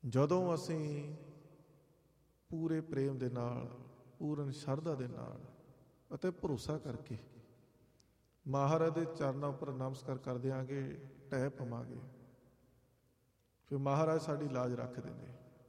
ਜਦੋਂ ਅਸੀਂ ਪੂਰੇ ਪ੍ਰੇਮ ਦੇ ਨਾਲ, ਪੂਰਨ ਸ਼ਰਧਾ ਦੇ ਨਾਲ ਅਤੇ ਭਰੋਸਾ ਕਰਕੇ ਮਹਾਰਾਜ ਦੇ ਚਰਨਾਂ ਉੱਪਰ ਨਮਸਕਾਰ ਕਰ ਦਿਆਂਗੇ, ਢਹਿ ਪਵਾਂਗੇ, ਫਿਰ ਮਹਾਰਾਜ ਸਾਡੀ ਲਾਜ ਰੱਖਦੇ ਨੇ।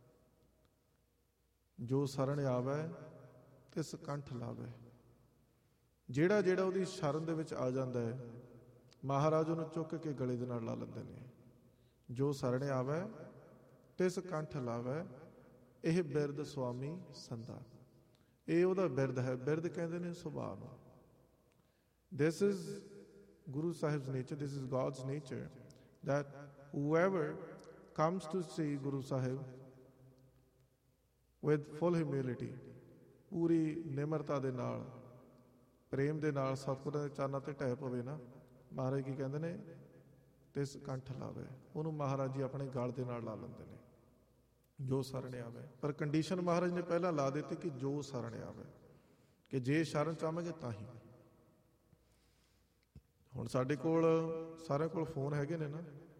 ਜੋ ਸ਼ਰਨ ਆਵੈ ਤਿਸ ਕੰਠ ਲਾਵੈ। ਜਿਹੜਾ ਜਿਹੜਾ ਉਹਦੀ ਸ਼ਰਨ ਦੇ ਵਿੱਚ ਆ ਜਾਂਦਾ ਹੈ, ਮਹਾਰਾਜ ਉਹਨੂੰ ਚੁੱਕ ਕੇ ਗਲੇ ਦੇ ਨਾਲ ਲਾ ਲੈਂਦੇ ਨੇ। ਜੋ ਸ਼ਰਨ ਆਵੈ ਤਿਸ ਕੰਠ ਲਾਵੈ, ਇਹ ਬਿਰਦ ਸੁਆਮੀ ਸੰਦਾ। ਇਹ ਉਹਦਾ ਬਿਰਦ ਹੈ। ਬਿਰਦ ਕਹਿੰਦੇ ਨੇ ਸੁਭਾਅ ਨੂੰ। This is Guru Sahib's nature, this is God's nature, that whoever comes to see Guru Sahib with full humility, ਪੂਰੀ ਨਿਮਰਤਾ ਦੇ ਨਾਲ, ਪ੍ਰੇਮ ਦੇ ਨਾਲ ਸਤਿਗੁਰਾਂ ਦੇ ਚਰਨਾਂ ਤੇ ਢਹਿ ਪਵੇ ਨਾ, ਮਹਾਰਾਜ ਕੀ ਕਹਿੰਦੇ ਨੇ? ਤਿਸ ਕੰਠ ਲਾਵੇ। ਉਹਨੂੰ ਮਹਾਰਾਜ ਜੀ ਆਪਣੇ ਗਲ ਦੇ ਨਾਲ ਲਾ ਲੈਂਦੇ ਨੇ, ਜੋ ਸ਼ਰਨ ਆਵੇ। ਪਰ ਕੰਡੀਸ਼ਨ ਮਹਾਰਾਜ ਨੇ ਪਹਿਲਾਂ ਲਾ ਦਿੱਤੀ ਕਿ ਜੋ ਸ਼ਰਨ ਆਵੇ, ਕਿ ਜੇ ਸ਼ਰਨ ਚਾਹਾਂਗੇ ਤਾਂ ਹੀ। ਹੁਣ ਸਾਡੇ ਕੋਲ ਸਾਰਿਆਂ ਕੋਲ ਫੋਨ ਹੈਗੇ ਨੇ ਨਾ।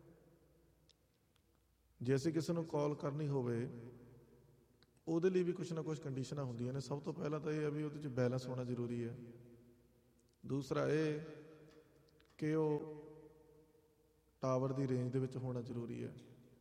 ਜੇ ਅਸੀਂ ਕਿਸੇ ਨੂੰ ਕਾਲ ਕਰਨੀ ਹੋਵੇ, ਉਹਦੇ ਲਈ ਵੀ ਕੁਛ ਨਾ ਕੁਛ ਕੰਡੀਸ਼ਨਾਂ ਹੁੰਦੀਆਂ ਨੇ। ਸਭ ਤੋਂ ਪਹਿਲਾਂ ਤਾਂ ਇਹ ਹੈ ਵੀ ਉਹਦੇ 'ਚ ਬੈਲੈਂਸ ਹੋਣਾ ਜ਼ਰੂਰੀ ਹੈ। ਦੂਸਰਾ ਇਹ ਕਿ ਉਹ ਟਾਵਰ ਦੀ ਰੇਂਜ ਦੇ ਵਿੱਚ ਹੋਣਾ ਜ਼ਰੂਰੀ ਹੈ।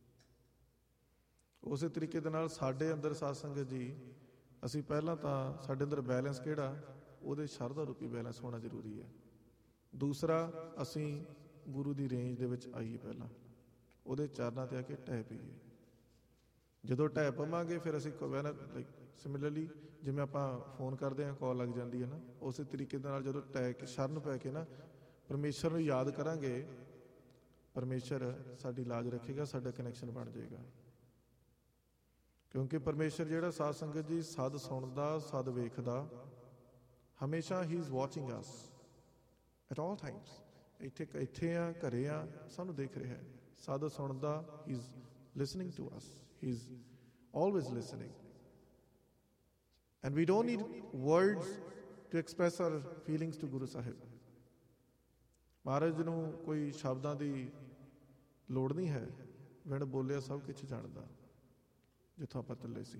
ਉਸੇ ਤਰੀਕੇ ਦੇ ਨਾਲ ਸਾਡੇ ਅੰਦਰ ਸਾਧ ਸੰਗਤ ਜੀ, ਅਸੀਂ ਪਹਿਲਾਂ ਤਾਂ ਸਾਡੇ ਅੰਦਰ ਬੈਲੈਂਸ ਕਿਹੜਾ? ਉਹਦੇ ਸ਼ਰਧਾ ਰੂਪੀ ਬੈਲੈਂਸ ਹੋਣਾ ਜ਼ਰੂਰੀ ਹੈ। ਦੂਸਰਾ, ਅਸੀਂ ਗੁਰੂ ਦੀ ਰੇਂਜ ਦੇ ਵਿੱਚ ਆਈਏ, ਪਹਿਲਾਂ ਉਹਦੇ ਚਰਨਾਂ 'ਤੇ ਆ ਕੇ ਢਹਿ ਪਈਏ। ਜਦੋਂ ਢਹਿ ਪਵਾਂਗੇ ਫਿਰ ਅਸੀਂ ਲਾਈਕ ਸਿਮਿਲਰਲੀ ਜਿਵੇਂ ਆਪਾਂ ਫੋਨ ਕਰਦੇ ਹਾਂ, ਕਾਲ ਲੱਗ ਜਾਂਦੀ ਹੈ ਨਾ, ਉਸੇ ਤਰੀਕੇ ਦੇ ਨਾਲ ਜਦੋਂ ਢਹਿ ਕੇ ਸ਼ਰਨ ਪੈ ਕੇ ਨਾ ਪਰਮੇਸ਼ਰ ਨੂੰ ਯਾਦ ਕਰਾਂਗੇ, ਪਰਮੇਸ਼ਰ ਸਾਡੀ ਲਾਜ ਰੱਖੇਗਾ, ਸਾਡਾ ਕਨੈਕਸ਼ਨ ਬਣ ਜਾਏਗਾ। ਕਿਉਂਕਿ ਪਰਮੇਸ਼ਰ ਜਿਹੜਾ ਸਾਧ ਸੰਗਤ ਜੀ ਸਦ ਸੁਣਦਾ, ਸਦ ਵੇਖਦਾ, ਹਮੇਸ਼ਾ ਹੀ is watching us at all Times. ਇੱਥੇ ਆ, ਘਰੇ ਆ, ਸਾਨੂੰ ਦੇਖ ਰਿਹਾ ਹੈ। ਸਦ ਸੁਣਦਾ, ਹੀ is listening to us, he is always listening, and we don't need words to express our feelings to Guru Sahib. ਮਹਾਰਾਜ ਨੂੰ ਕੋਈ ਸ਼ਬਦਾਂ ਦੀ ਲੋੜ ਨਹੀਂ ਹੈ। ਬਿਨ ਬੋਲਿਆ ਸਭ ਕੁਛ ਜਾਣਦਾ, ਜਿੱਥੋਂ ਆਪਾਂ ਚੱਲੇ ਸੀ।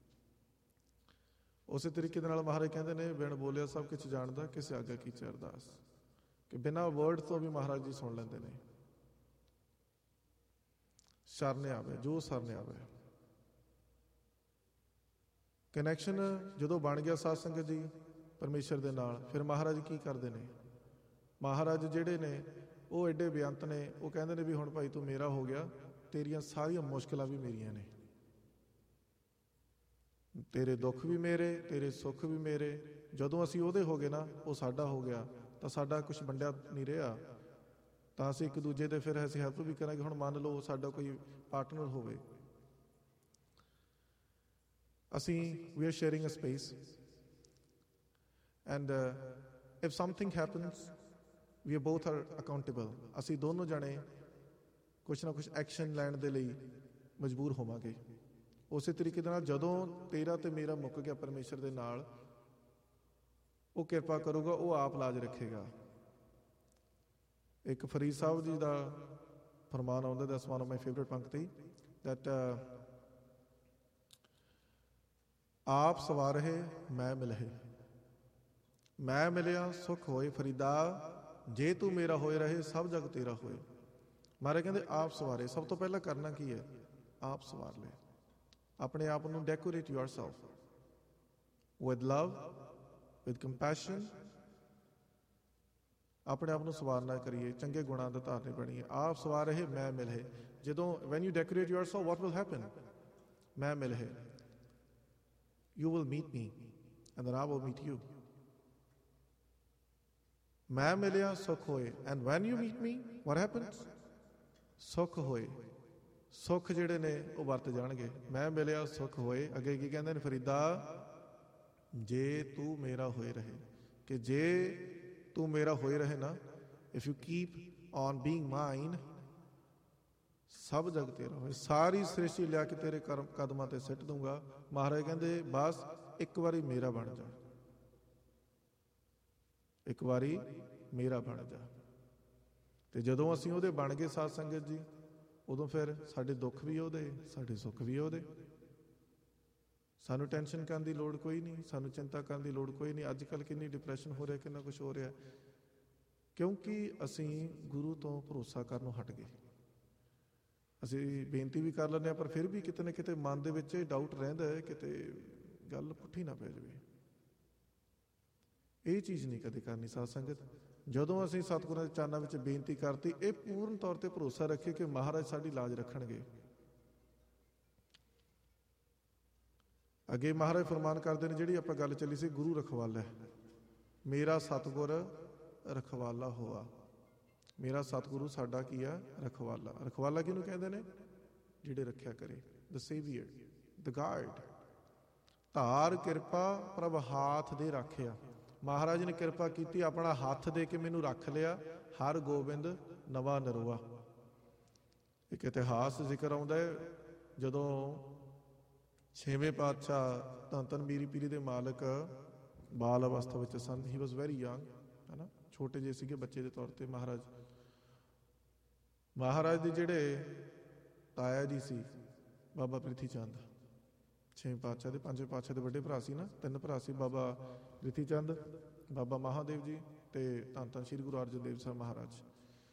ਉਸੇ ਤਰੀਕੇ ਦੇ ਨਾਲ ਮਹਾਰਾਜ ਕਹਿੰਦੇ ਨੇ, ਬਿਨ ਬੋਲਿਆ ਸਭ ਕੁਛ ਜਾਣਦਾ, ਕਿਸੇ ਆਗਾ ਕੀਚੈ ਅਰਦਾਸ। ਕਿ ਬਿਨਾਂ ਵਰਡ ਤੋਂ ਵੀ ਮਹਾਰਾਜ ਜੀ ਸੁਣ ਲੈਂਦੇ ਨੇ। ਸ਼ਰਨ ਆਵੇ, ਜੋ ਸ਼ਰਨ ਆਵੇ। ਕਨੈਕਸ਼ਨ ਜਦੋਂ ਬਣ ਗਿਆ ਸਾਧ ਸੰਗਤ ਜੀ ਪਰਮੇਸ਼ਰ ਦੇ ਨਾਲ, ਫਿਰ ਮਹਾਰਾਜ ਕੀ ਕਰਦੇ ਨੇ? ਮਹਾਰਾਜ ਜਿਹੜੇ ਨੇ ਉਹ ਐਡੇ ਬੇਅੰਤ ਨੇ। ਉਹ ਕਹਿੰਦੇ ਨੇ ਵੀ ਹੁਣ ਭਾਈ ਤੂੰ ਮੇਰਾ ਹੋ ਗਿਆ, ਤੇਰੀਆਂ ਸਾਰੀਆਂ ਮੁਸ਼ਕਿਲਾਂ ਵੀ ਮੇਰੀਆਂ ਨੇ, ਤੇਰੇ ਦੁੱਖ ਵੀ ਮੇਰੇ, ਤੇਰੇ ਸੁੱਖ ਵੀ ਮੇਰੇ। ਜਦੋਂ ਅਸੀਂ ਉਹਦੇ ਹੋ ਗਏ ਨਾ, ਉਹ ਸਾਡਾ ਹੋ ਗਿਆ, ਤਾਂ ਸਾਡਾ ਕੁਛ ਵੰਡਿਆ ਨਹੀਂ ਰਿਹਾ। ਤਾਂ ਅਸੀਂ ਇੱਕ ਦੂਜੇ ਦੇ ਫਿਰ ਅਸੀਂ ਹੈਲਪ ਵੀ ਕਰਾਂਗੇ। ਹੁਣ ਮੰਨ ਲਓ ਸਾਡਾ ਕੋਈ ਪਾਰਟਨਰ ਹੋਵੇ, ਅਸੀਂ we are sharing a space and if something happens we both are accountable. ਅਸੀਂ ਦੋਨੋਂ ਜਾਣੇ ਕੁਛ ਨਾ ਕੁਛ ਐਕਸ਼ਨ ਲੈਣ ਦੇ ਲਈ ਮਜਬੂਰ ਹੋਵਾਂਗੇ। ਉਸੇ ਤਰੀਕੇ ਦੇ ਨਾਲ ਜਦੋਂ ਤੇਰਾ ਤੇ ਮੇਰਾ ਮੁੱਕ ਗਿਆ ਪਰਮੇਸ਼ਰ ਦੇ ਨਾਲ, ਉਹ ਕਿਰਪਾ ਕਰੂਗਾ, ਉਹ ਆਪ ਲਾਜ ਰੱਖੇਗਾ। ਇੱਕ ਫਰੀਦ ਸਾਹਿਬ ਜੀ ਦਾ ਫਰਮਾਨ ਆਉਂਦਾ, that's one of my favourite ਪੰਕਤੀ, ਦੈਟ ਆਪ ਸਵਾਰਹਿ ਮੈਂ ਮਿਲਹਿ, ਮੈਂ ਮਿਲਿਆ ਸੁਖ ਹੋਏ ਫਰੀਦਾ, ਜੇ ਤੂੰ ਮੇਰਾ ਹੋਏ ਰਹੇ ਸਭ ਜਗ ਤੇਰਾ ਹੋਏ। ਮਹਾਰਾਜ ਕਹਿੰਦੇ ਆਪ ਸਵਾਰੇ। ਸਭ ਤੋਂ ਪਹਿਲਾਂ ਕਰਨਾ ਕੀ ਹੈ? ਆਪ ਸਵਾਰ ਲੈ। ਆਪਣੇ ਆਪ ਨੂੰ decorate yourself with love, with compassion। ਆਪਣੇ ਆਪ ਨੂੰ ਸਵਾਰਨਾ ਕਰੀਏ, ਚੰਗੇ ਗੁਣਾਂ ਦਾ ਧਾਰਨੀ ਬਣੀਏ। ਆਪ ਸਵਾਰ ਰਹੇ ਮੈਂ ਮਿਲਹਿ। ਜਦੋਂ when you decorate yourself, what will happen? ਮੈਂ ਮਿਲਹਿ, you will meet me and then I will meet you. ਮੈਂ ਮਿਲਿਆ ਸੁਖ ਹੋਏ, and when you meet me what happens? ਸੁਖ ਹੋਏ। ਸੁੱਖ ਜਿਹੜੇ ਨੇ ਉਹ ਵਰਤ ਜਾਣਗੇ। ਮੈਂ ਮਿਲਿਆ ਸੁਖ ਹੋਏ। ਅੱਗੇ ਕੀ ਕਹਿੰਦੇ ਨੇ ਫਰੀਦਾ? ਜੇ ਤੂੰ ਮੇਰਾ ਹੋਏ ਰਹੇ। ਕਿ ਜੇ ਤੂੰ ਮੇਰਾ ਹੋਏ ਰਹੇ ਨਾ, if you keep on being mine, ਸਭ ਜਗ ਤੇਰਾ ਹੋਏ। ਸਾਰੀ ਸ੍ਰਿਸ਼ਟੀ ਲਿਆ ਕੇ ਤੇਰੇ ਕਦਮਾਂ ਤੇ ਸਿੱਟ ਦੂੰਗਾ। ਮਹਾਰਾਜ ਕਹਿੰਦੇ ਬਸ ਇੱਕ ਵਾਰੀ ਮੇਰਾ ਬਣ ਜਾ, ਇੱਕ ਵਾਰੀ ਮੇਰਾ ਬਣ ਜਾ। ਤੇ ਜਦੋਂ ਅਸੀਂ ਉਹਦੇ ਬਣ ਗਏ ਸਾਧ ਸੰਗਤ ਜੀ, ਉਦੋਂ ਫਿਰ ਸਾਡੇ ਦੁੱਖ ਵੀ ਉਹਦੇ, ਸਾਡੇ ਸੁੱਖ ਵੀ ਉਹਦੇ। ਸਾਨੂੰ ਟੈਨਸ਼ਨ ਕਰਨ ਦੀ ਲੋੜ ਕੋਈ ਨਹੀਂ, ਸਾਨੂੰ ਚਿੰਤਾ ਕਰਨ ਦੀ ਲੋੜ ਕੋਈ ਨਹੀਂ। ਅੱਜ ਕੱਲ੍ਹ ਕਿੰਨੀ ਡਿਪਰੈਸ਼ਨ ਹੋ ਰਿਹਾ, ਕਿੰਨਾ ਕੁਛ ਹੋ ਰਿਹਾ, ਕਿਉਂਕਿ ਅਸੀਂ ਗੁਰੂ ਤੋਂ ਭਰੋਸਾ ਕਰਨੋਂ ਹਟ ਗਏ। ਅਸੀਂ ਬੇਨਤੀ ਵੀ ਕਰ ਲੈਂਦੇ ਹਾਂ, ਪਰ ਫਿਰ ਵੀ ਕਿਤੇ ਨਾ ਕਿਤੇ ਮਨ ਦੇ ਵਿੱਚ ਇਹ ਡਾਊਟ ਰਹਿੰਦਾ ਹੈ, ਕਿਤੇ ਗੱਲ ਪੁੱਠੀ ਨਾ ਪੈ ਜਾਵੇ। ਇਹ ਚੀਜ਼ ਨਹੀਂ ਕਦੇ ਕਰਨੀ ਸਾਧ ਸੰਗਤ। ਜਦੋਂ ਅਸੀਂ ਸਤਿਗੁਰਾਂ ਦੇ ਚਰਨਾਂ ਵਿੱਚ ਬੇਨਤੀ ਕਰਤੀ, ਇਹ ਪੂਰਨ ਤੌਰ ਤੇ ਭਰੋਸਾ ਰੱਖੇ ਕਿ ਮਹਾਰਾਜ ਸਾਡੀ ਲਾਜ ਰੱਖਣਗੇ। ਅੱਗੇ ਮਹਾਰਾਜ ਫਰਮਾਨ ਕਰਦੇ ਨੇ, ਜਿਹੜੀ ਆਪਾਂ ਗੱਲ ਚੱਲੀ ਸੀ, ਗੁਰੂ ਰਖਵਾਲਾ, ਮੇਰਾ ਸਤਿਗੁਰ ਰਖਵਾਲਾ ਹੋਆ। ਮੇਰਾ ਸਤਿਗੁਰੂ ਸਾਡਾ ਕੀ ਆ? ਰਖਵਾਲਾ। ਰਖਵਾਲਾ ਕਿਹਨੂੰ ਕਹਿੰਦੇ ਨੇ? ਜਿਹੜੇ ਰੱਖਿਆ ਕਰੇ, ਦ ਸੇਵੀਅਰ, ਦ ਗਾਰਡ। ਧਾਰ ਕਿਰਪਾ ਪ੍ਰਭ ਹਾਥ ਦੇ ਰਾਖਿਆ। ਮਹਾਰਾਜ ਨੇ ਕਿਰਪਾ ਕੀਤੀ, ਆਪਣਾ ਹੱਥ ਦੇ ਕੇ ਮੈਨੂੰ ਰੱਖ ਲਿਆ। ਹਰ ਗੋਬਿੰਦ ਨਵਾਂ ਨਰੋਆ। ਇੱਕ ਇਤਿਹਾਸ ਜ਼ਿਕਰ ਆਉਂਦਾ ਹੈ, ਜਦੋਂ 6ਵੇਂ ਪਾਤਸ਼ਾਹ ਧੰਨ ਧੰਨ ਮੀਰੀ ਪੀਰੀ ਦੇ ਮਾਲਕ ਬਾਲ ਅਵਸਥਾ ਵਿੱਚ ਸਨ। ਹੀ ਵਾਜ਼ ਵੈਰੀ ਯੰਗ, ਹੈ ਨਾ, ਛੋਟੇ ਜਿਹੇ ਸੀਗੇ ਬੱਚੇ ਦੇ ਤੌਰ ਤੇ। ਮਹਾਰਾਜ ਦੇ ਜਿਹੜੇ ਤਾਇਆ ਜੀ ਸੀ, ਬਾਬਾ ਪ੍ਰਿਥੀ ਚੰਦ, 6ਵੇਂ ਪਾਤਸ਼ਾਹ ਦੇ, 5ਵੇਂ ਪਾਤਸ਼ਾਹ ਦੇ ਵੱਡੇ ਭਰਾ ਸੀ ਨਾ, 3 ਭਰਾ ਸੀ, ਬਾਬਾ ਪ੍ਰਿਥੀ ਚੰਦ, ਬਾਬਾ ਮਹਾਦੇਵ ਜੀ ਤੇ ਧੰਨ ਧੰਨ ਸ਼੍ਰੀ ਗੁਰੂ ਅਰਜਨ ਦੇਵ ਸਾਹਿਬ ਮਹਾਰਾਜ।